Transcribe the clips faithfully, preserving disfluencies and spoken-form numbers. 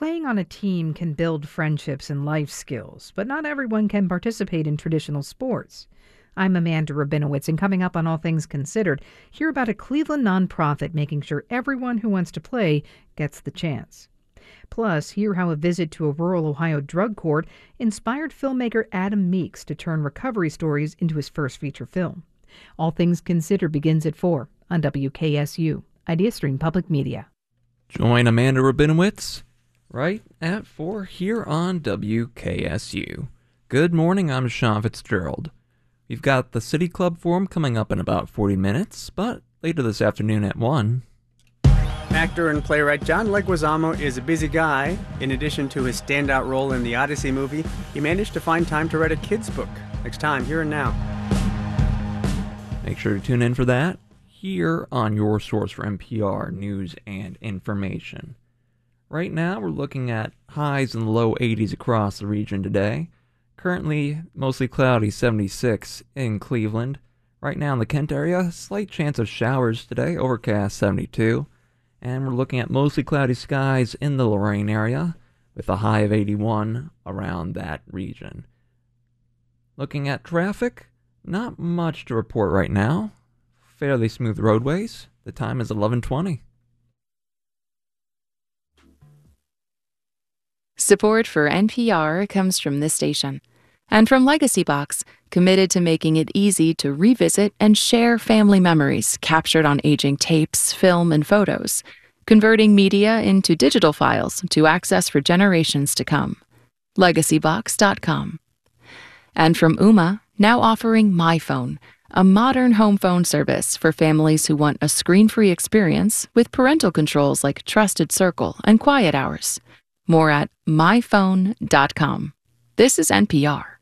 Playing on a team can build friendships and life skills, but not everyone can participate in traditional sports. I'm Amanda Rabinowitz, and coming up on All Things Considered, hear about a Cleveland nonprofit making sure everyone who wants to play gets the chance. Plus, hear how a visit to a rural Ohio drug court inspired filmmaker Adam Meeks to turn recovery stories into his first feature film. All Things Considered begins at four on W K S U, IdeaStream Public Media. Join Amanda Rabinowitz right at four here on W K S U. Good morning, I'm Sean Fitzgerald. We've got the City Club Forum coming up in about forty minutes, but later this afternoon at one. Actor and playwright John Leguizamo is a busy guy. In addition to his standout role in the Odyssey movie, he managed to find time to write a kid's book. Next time, Here and Now. Make sure to tune in for that here on your source for N P R news and information. Right now, we're looking at highs in the low eighties across the region today. Currently, mostly cloudy, seventy-six in Cleveland. Right now in the Kent area, slight chance of showers today, overcast, seventy-two. And we're looking at mostly cloudy skies in the Lorain area, with a high of eighty-one around that region. Looking at traffic, not much to report right now. Fairly smooth roadways. The time is eleven twenty. Support for N P R comes from this station and from Legacy Box, committed to making it easy to revisit and share family memories captured on aging tapes, film, and photos, converting media into digital files to access for generations to come. legacy box dot com. And from Ooma, now offering MyPhone, a modern home phone service for families who want a screen-free experience with parental controls like Trusted Circle and Quiet Hours. More at my phone dot com. This is N P R.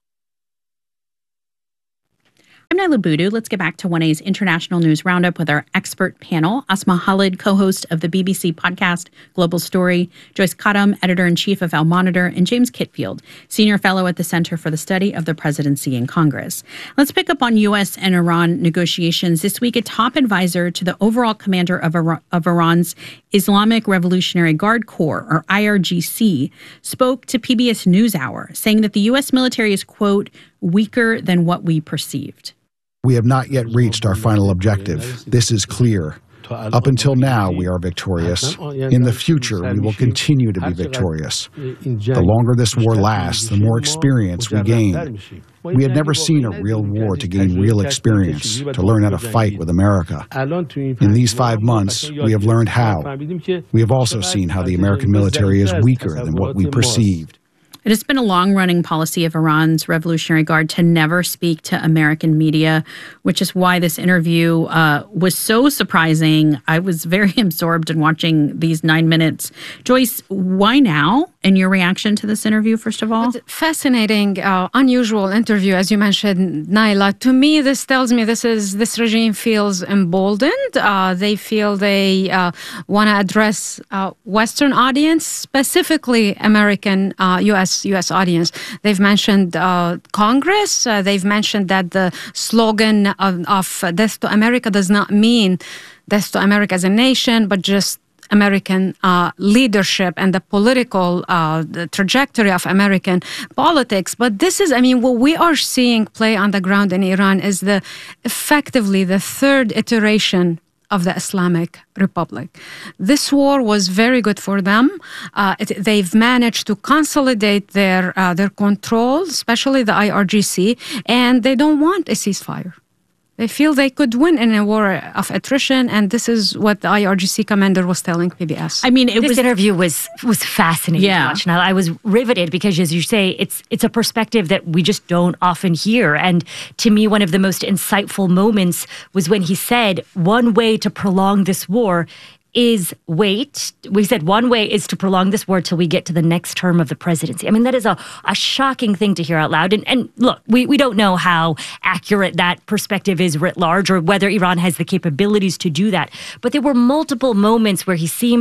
I'm Nyla Boodoo. Let's get back to one A's International News Roundup with our expert panel. Asma Khalid, co-host of the B B C podcast Global Story, Joyce Kadam, editor-in-chief of Al Monitor, and James Kitfield, senior fellow at the Center for the Study of the Presidency and Congress. Let's pick up on U S and Iran negotiations. This week, a top advisor to the overall commander of, Iran, of Iran's Islamic Revolutionary Guard Corps, or I R G C, spoke to P B S NewsHour, saying that the U S military is, quote, weaker than what we perceived. We have not yet reached our final objective. This is clear. Up until now, we are victorious. In the future, we will continue to be victorious. The longer this war lasts, the more experience we gain. We had never seen a real war to gain real experience, to learn how to fight with America. In these five months, we have learned how. We have also seen how the American military is weaker than what we perceived. It has been a long-running policy of Iran's Revolutionary Guard to never speak to American media, which is why this interview uh, was so surprising. I was very absorbed in watching these nine minutes. Joyce, why now? And your reaction to this interview, first of all? Fascinating, uh, unusual interview, as you mentioned, Nyla. To me, this tells me this is this regime feels emboldened. Uh, they feel they uh, want to address uh, Western audience, specifically American uh, U S U S audience. They've mentioned uh, Congress. Uh, they've mentioned that the slogan of, of Death to America does not mean Death to America as a nation, but just American uh, leadership and the political uh, the trajectory of American politics. But this is, I mean, what we are seeing play on the ground in Iran is the effectively the third iteration of the Islamic Republic. This war was very good for them. Uh, it, they've managed to consolidate their uh, their control, especially the I R G C, and they don't want a ceasefire. They feel they could win in a war of attrition, and this is what the I R G C commander was telling P B S. I mean, it this was, interview was was fascinating yeah. to watch. Now, I was riveted because, as you say, it's it's a perspective that we just don't often hear. And to me, one of the most insightful moments was when he said, one way to prolong this war is wait. We said one way is to prolong this war till we get to the next term of the presidency. I mean, that is a, a shocking thing to hear out loud. And, and look, we, we don't know how accurate that perspective is writ large or whether Iran has the capabilities to do that. But there were multiple moments where he seemed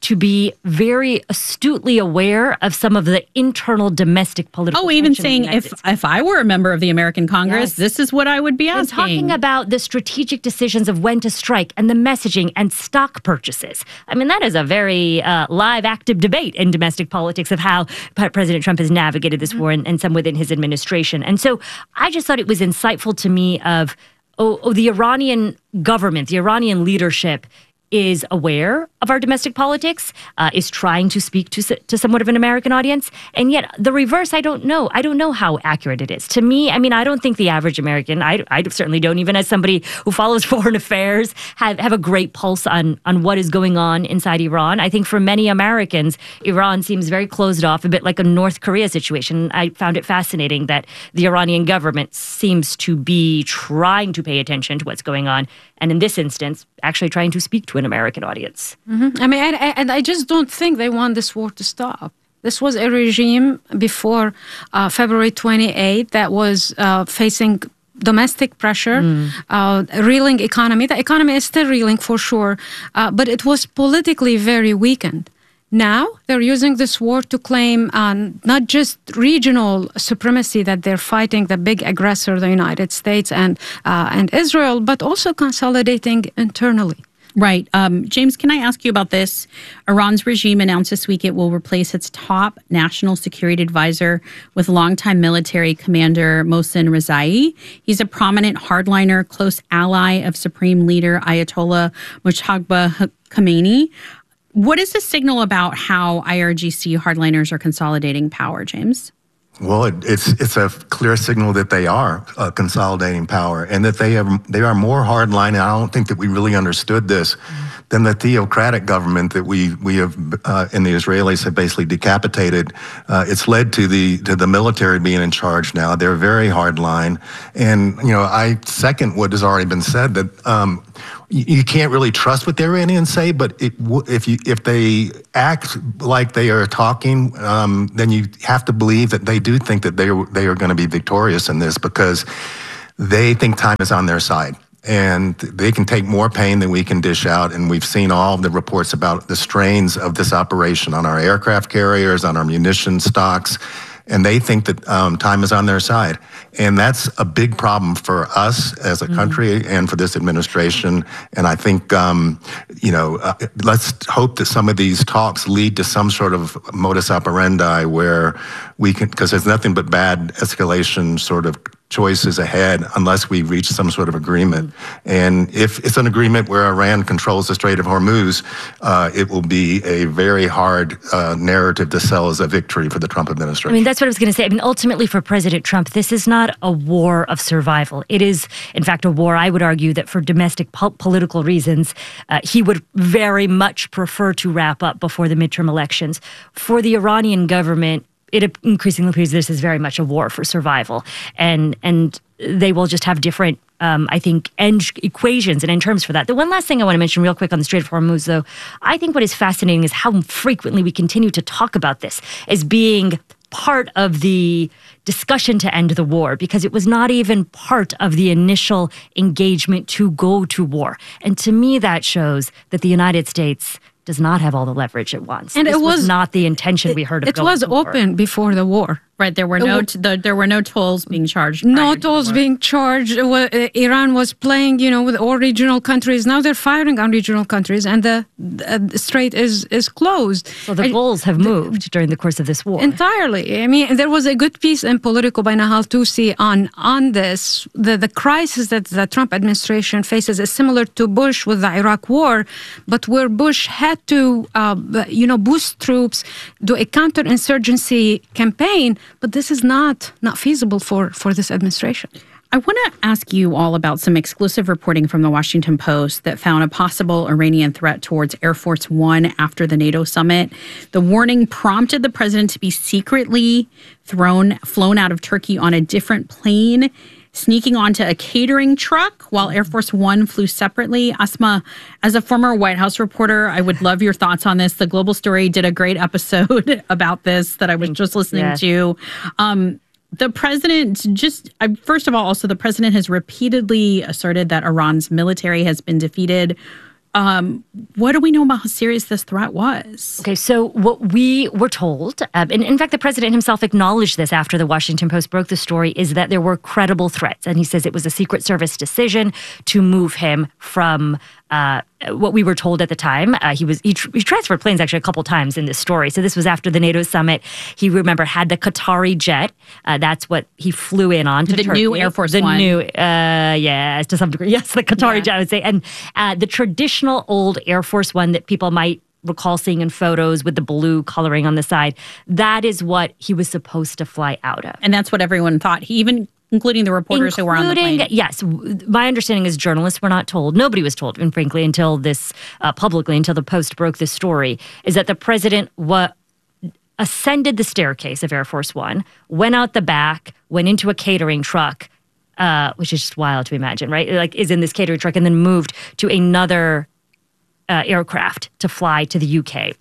to be very astutely aware of some of the internal domestic political. Oh, even saying if if I were a member of the American Congress, yes. this is what I would be asking. And talking about the strategic decisions of when to strike and the messaging and stock purchases. I mean, that is a very uh, live, active debate in domestic politics of how President Trump has navigated this mm-hmm. war and, and some within his administration. And so I just thought it was insightful to me of, oh, oh the Iranian government, the Iranian leadership is aware of our domestic politics, uh, is trying to speak to to somewhat of an American audience, and yet the reverse, I don't know. I don't know how accurate it is. To me, I mean, I don't think the average American, I, I certainly don't, even as somebody who follows foreign affairs, have, have a great pulse on, on what is going on inside Iran. I think for many Americans, Iran seems very closed off, a bit like a North Korea situation. I found it fascinating that the Iranian government seems to be trying to pay attention to what's going on, and in this instance, actually trying to speak to an American audience. Mm-hmm. I mean, and, and I just don't think they want this war to stop. This was a regime before uh, February twenty-eighth that was uh, facing domestic pressure, mm. uh, reeling economy. The economy is still reeling for sure, uh, but it was politically very weakened. Now they're using this war to claim um, not just regional supremacy that they're fighting the big aggressor, the United States and uh, and Israel, but also consolidating internally. Right. Um, James, can I ask you about this? Iran's regime announced this week it will replace its top national security advisor with longtime military commander Mohsen Rezai. He's a prominent hardliner, close ally of Supreme Leader Ayatollah Mojtaba Khamenei. What is the signal about how I R G C hardliners are consolidating power, James? Well, it, it's it's a clear signal that they are uh, consolidating power, and that they have they are more hardline. And I don't think that we really understood this mm-hmm. than the theocratic government that we we have uh, and the Israelis have basically decapitated. Uh, it's led to the to the military being in charge now. They're very hardline, and you know I second what has already been said that. Um, You can't really trust what the Iranians say, but it, if you if they act like they are talking, um, then you have to believe that they do think that they are, they are going to be victorious in this, because they think time is on their side. And they can take more pain than we can dish out. And we've seen all the reports about the strains of this operation on our aircraft carriers, on our munition stocks. And they think that um, time is on their side. And that's a big problem for us as a country mm-hmm. and for this administration. And I think, um, you know, uh, let's hope that some of these talks lead to some sort of modus operandi where we can, because there's nothing but bad escalation sort of choices ahead unless we reach some sort of agreement. Mm-hmm. And if it's an agreement where Iran controls the Strait of Hormuz, uh, it will be a very hard uh, narrative to sell as a victory for the Trump administration. I mean, that's what I was going to say. I mean, ultimately for President Trump, this is not a war of survival. It is, in fact, a war, I would argue, that for domestic po- political reasons, uh, he would very much prefer to wrap up before the midterm elections. For the Iranian government, it increasingly appears this is very much a war for survival. And and they will just have different, um, I think, end equations and end terms for that. The one last thing I want to mention real quick on the Strait of Hormuz, though, I think what is fascinating is how frequently we continue to talk about this as being part of the discussion to end the war, because it was not even part of the initial engagement to go to war. And to me, that shows that the United States does not have all the leverage it wants. And this it was, was not the intention we heard of it going was to war. open before the war. Right, there were no t- the, there were no tolls being charged. No tolls being charged. Uh, Iran was playing, you know, with all regional countries. Now they're firing on regional countries, and the, the strait is is closed. So the goals have moved the, during the course of this war entirely. I mean, there was a good piece in Politico by Nahal Tusi on on this. The the crisis that the Trump administration faces is similar to Bush with the Iraq War, but where Bush had to, uh, you know, boost troops, do a counterinsurgency campaign. But this is not not feasible for, for this administration. I want to ask you all about some exclusive reporting from the Washington Post that found a possible Iranian threat towards Air Force One after the NATO summit. The warning prompted the president to be secretly thrown, flown out of Turkey on a different plane, sneaking onto a catering truck while Air Force One flew separately. Asma, as a former White House reporter, I would love your thoughts on this. The Global Story did a great episode about this that I was just listening yeah. to. Um, the president just, first of all, also the president has repeatedly asserted that Iran's military has been defeated. um, what do we know about how serious this threat was? Okay, so what we were told, um, and in fact, the president himself acknowledged this after the Washington Post broke the story, is that there were credible threats. And he says it was a Secret Service decision to move him from uh, what we were told at the time. Uh, he was he, tr- he transferred planes actually a couple times in this story. So this was after the NATO summit. He, remember, had the Qatari jet. Uh, that's what he flew in on to the Turkey. new Air Force the One. new, uh, yeah, to some degree. Yes, the Qatari yeah. jet, I would say. And uh, the traditional old Air Force One that people might recall seeing in photos with the blue coloring on the side, that is what he was supposed to fly out of. And that's what everyone thought. He even... Including the reporters Including, who were on the plane. Yes. My understanding is journalists were not told. Nobody was told, and frankly, until this, uh, publicly, until the Post broke this story, is that the president wa- ascended the staircase of Air Force One, went out the back, went into a catering truck, uh, which is just wild to imagine, right? Like, is in this catering truck, and then moved to another uh, aircraft to fly to the U K.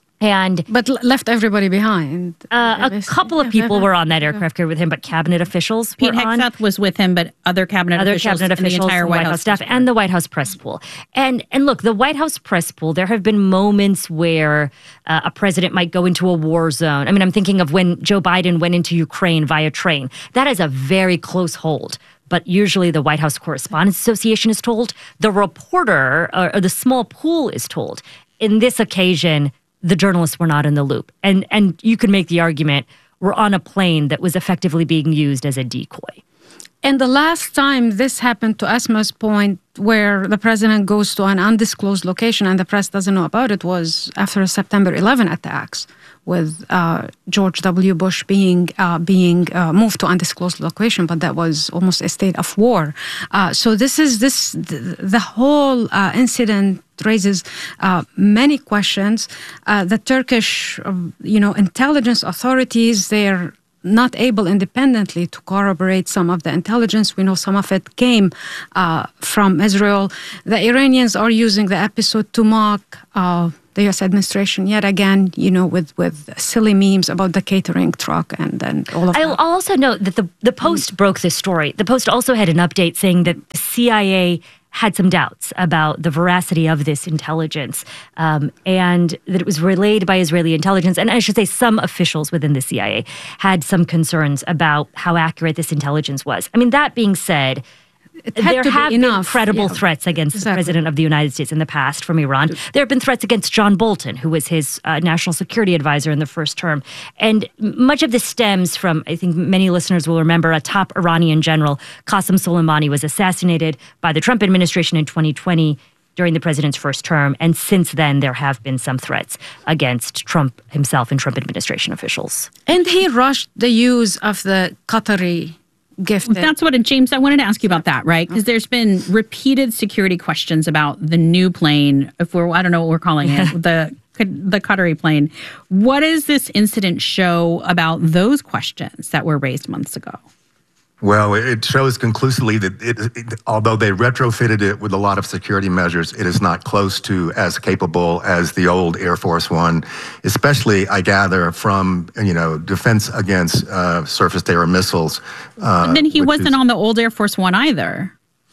And but left everybody behind. Uh, a couple of people were on that aircraft carrier with him, but cabinet officials Pete were on. Hegseth was with him, but other cabinet other officials, cabinet officials, and the entire and White House, House staff, and the White House press pool. And and look, the White House press pool. There have been moments where uh, a president might go into a war zone. I mean, I'm thinking of when Joe Biden went into Ukraine via train. That is a very close hold. But usually the White House Correspondents Association is told. The reporter or, or the small pool is told. In this occasion, the journalists were not in the loop. And and you could make the argument we're on a plane that was effectively being used as a decoy. And the last time this happened, to Asma's point, where the president goes to an undisclosed location and the press doesn't know about it, was after September eleventh attacks, with uh, George W. Bush being uh, being uh, moved to undisclosed location, but that was almost a state of war. Uh, so this is this the, the whole uh, incident raises uh, many questions. Uh, the Turkish, uh, you know, intelligence authorities, they're not able independently to corroborate some of the intelligence. We know some of it came uh, from Israel. The Iranians are using the episode to mock uh, the U S administration yet again, you know, with, with silly memes about the catering truck and then all of I'll, that. I'll also note that the, the Post mm. broke this story. The Post also had an update saying that the C I A had some doubts about the veracity of this intelligence, um, and that it was relayed by Israeli intelligence. And I should say some officials within the C I A had some concerns about how accurate this intelligence was. I mean, that being said, there have been enough. credible yeah. threats against exactly. the president of the United States in the past from Iran. There have been threats against John Bolton, who was his uh, national security advisor in the first term. And much of this stems from, I think many listeners will remember, a top Iranian general, Qasem Soleimani, was assassinated by the Trump administration in twenty twenty during the president's first term. And since then, there have been some threats against Trump himself and Trump administration officials. And he rushed the use of the Qatari gift. That's what, James, I wanted to ask you about that, right? Because there's been repeated security questions about the new plane, if we're, I don't know what we're calling it, the the Qatari plane. What does this incident show about those questions that were raised months ago? Well, it shows conclusively that it, it, although they retrofitted it with a lot of security measures, it is not close to as capable as the old Air Force One, especially, I gather, from, you know, defense against uh, surface-to-air missiles. Uh, and then he wasn't is, on the old Air Force One either.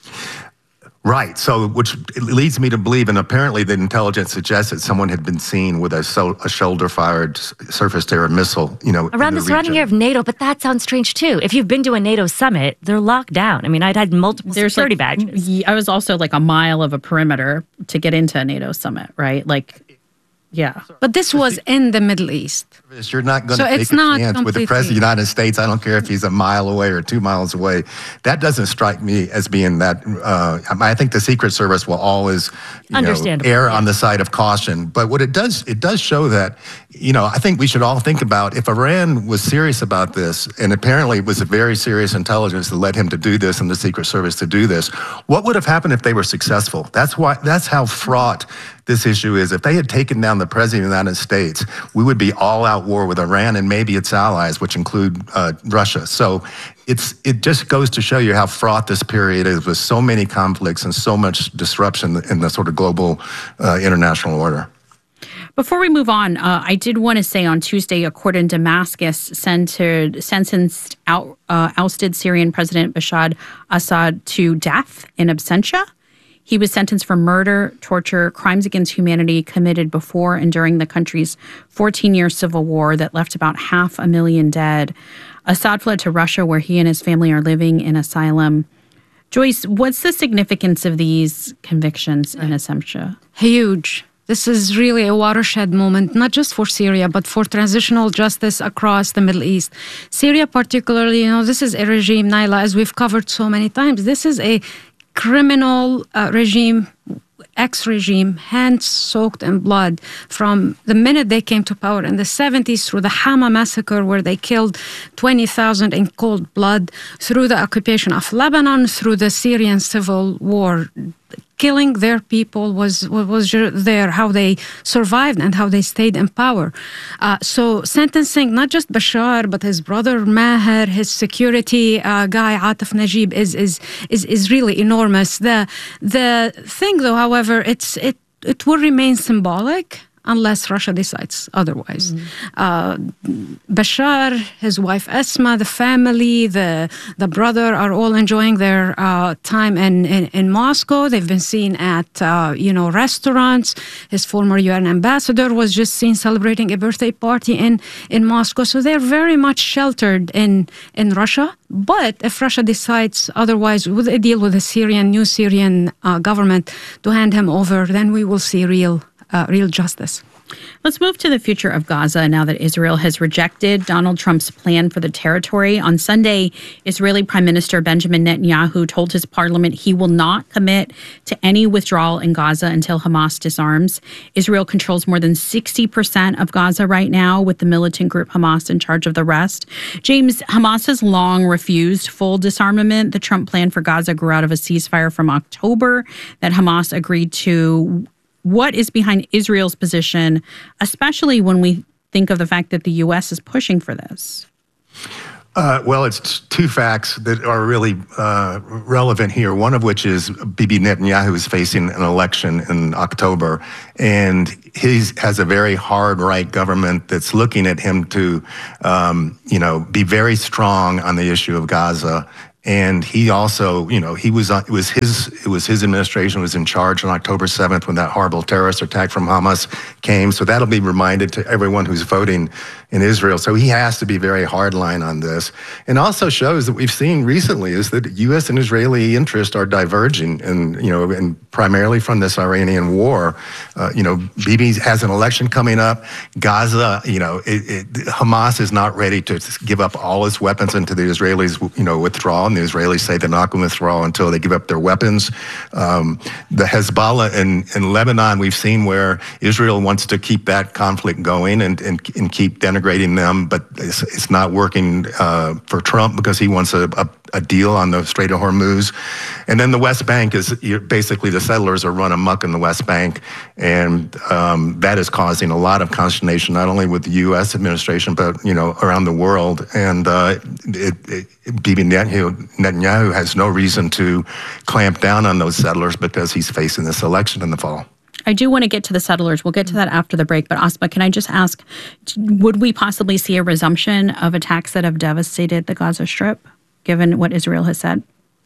Right. So, which leads me to believe, and apparently the intelligence suggests that someone had been seen with a, so, a shoulder-fired surface-to-air missile, you know, around the, the surrounding area of NATO. But that sounds strange too. If you've been to a NATO summit, they're locked down. I mean, I'd had multiple There's security like, badges. I was also like a mile of a perimeter to get into a NATO summit, right? Like, yeah. But this was in the Middle East. You're not going to so take it's a not chance with the President of the United States. I don't care if he's a mile away or two miles away. That doesn't strike me as being that. Uh, I think the Secret Service will always, you know, err on the side of caution. But what it does, it does show that, you know, I think we should all think about if Iran was serious about this, and apparently it was a very serious intelligence that led him to do this and the Secret Service to do this, what would have happened if they were successful? That's why. That's how fraught this issue is. If they had taken down the President of the United States, we would be all-out war with Iran and maybe its allies, which include uh, Russia. So it's it just goes to show you how fraught this period is with so many conflicts and so much disruption in the sort of global uh, international order. Before we move on, uh, I did want to say on Tuesday, a court in Damascus centered, sentenced out, uh, ousted Syrian President Bashar Assad to death in absentia. He was sentenced for murder, torture, crimes against humanity committed before and during the country's fourteen-year civil war that left about half a million dead. Assad fled to Russia, where he and his family are living in asylum. Joyce, what's the significance of these convictions in Assemsha? Huge. This is really a watershed moment, not just for Syria, but for transitional justice across the Middle East. Syria particularly, you know, this is a regime, Naila, as we've covered so many times. This is a criminal uh, regime, ex-regime, hands soaked in blood from the minute they came to power in the seventies through the Hama massacre where they killed twenty thousand in cold blood, through the occupation of Lebanon, through the Syrian civil war. Killing their people was was there, how they survived and how they stayed in power. Uh, so sentencing not just Bashar, but his brother Maher, his security uh, guy Atif Najib is is is is really enormous. The the thing, though, however, it's it it will remain symbolic unless Russia decides otherwise. Mm-hmm. Uh, Bashar, his wife Esma, the family, the the brother are all enjoying their uh, time in, in, in Moscow. They've been seen at uh, you know restaurants. His former U N ambassador was just seen celebrating a birthday party in, in Moscow. So they're very much sheltered in, in Russia. But if Russia decides otherwise, with a deal with the Syrian, new Syrian uh, government to hand him over, then we will see real Uh, real justice. Let's move to the future of Gaza now that Israel has rejected Donald Trump's plan for the territory. On Sunday, Israeli Prime Minister Benjamin Netanyahu told his parliament he will not commit to any withdrawal in Gaza until Hamas disarms. Israel controls more than sixty percent of Gaza right now, with the militant group Hamas in charge of the rest. James, Hamas has long refused full disarmament. The Trump plan for Gaza grew out of a ceasefire from October that Hamas agreed to. What is behind Israel's position, especially when we think of the fact that the U S is pushing for this? Uh, well, it's two facts that are really uh, relevant here, one of which is Bibi Netanyahu is facing an election in October, and he has a very hard right government that's looking at him to, um, you know, be very strong on the issue of Gaza. And he also, you know, he was, it was his, it was his administration was in charge on October seventh when that horrible terrorist attack from Hamas came. So that'll be reminded to everyone who's voting in Israel. So he has to be very hardline on this. And also shows that we've seen recently is that U S and Israeli interests are diverging, and, you know, and primarily from this Iranian war. Uh, you know, Bibi has an election coming up. Gaza, you know, it, it, Hamas is not ready to give up all its weapons until the Israelis, you know, withdraw. The Israelis say they're not going to withdraw until they give up their weapons. Um, the Hezbollah in, in Lebanon, we've seen where Israel wants to keep that conflict going and, and, and keep denigrating them, but it's, it's not working uh, for Trump because he wants a, a, a deal on the Strait of Hormuz. And then the West Bank is basically the settlers are run amok in the West Bank, and um, that is causing a lot of consternation, not only with the U S administration, but, you know, around the world. And uh, it, it, Bibi Netanyahu, Netanyahu has no reason to clamp down on those settlers because he's facing this election in the fall. I do want to get to the settlers. We'll get to that after the break. But Asma, can I just ask, would we possibly see a resumption of attacks that have devastated the Gaza Strip, given what Israel has said?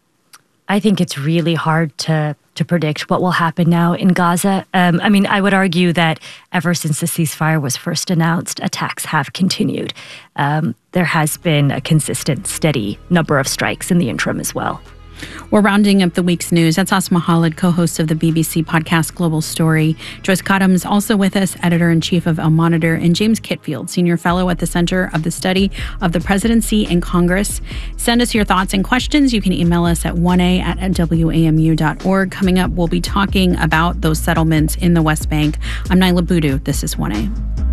I think it's really hard to to predict what will happen now in Gaza. Um, I mean, I would argue that ever since the ceasefire was first announced, attacks have continued. Um, there has been a consistent, steady number of strikes in the interim as well. We're rounding up the week's news. That's Asma Khalid, co-host of the B B C podcast Global Story. Joyce Kadam is also with us, editor-in-chief of El Monitor, and James Kitfield, senior fellow at the Center of the Study of the Presidency and Congress. Send us your thoughts and questions. You can email us at one a at w a m u dot org. Coming up, we'll be talking about those settlements in the West Bank. I'm Naila Boodoo. This is one A.